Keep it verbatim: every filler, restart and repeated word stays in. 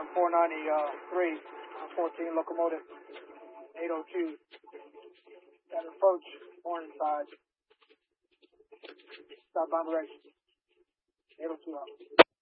four ninety-three, fourteen locomotive, eight oh two. Got approach, morning side. Southbound direction, eight oh two out.